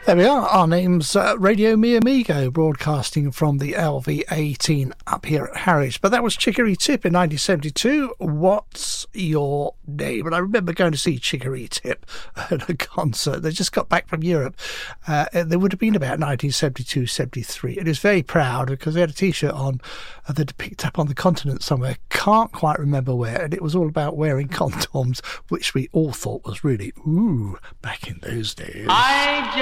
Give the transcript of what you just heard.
There we are. Our name's Radio Mi Amigo, broadcasting from the LV18 up here at Harwich. But that was Chicory Tip in 1972. What's your name? And I remember going to see Chicory Tip at a concert. They just got back from Europe. They would have been about 1972, 73. And it was very proud because they had a T-shirt on that picked up on the continent somewhere. Can't quite remember where. And it was all about wearing condoms, which we all thought was really, ooh, back in those days.